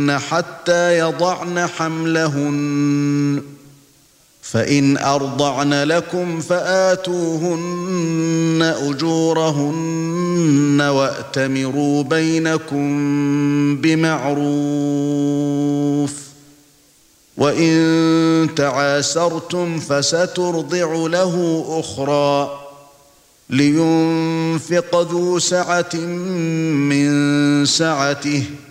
حتى يضعن حملهن فإن أرضعن لكم فآتوهن أجورهن وأتمروا بينكم بمعروف وإن تعاسرتم فسترضع له أخرى لينفق ذو سعة من سعته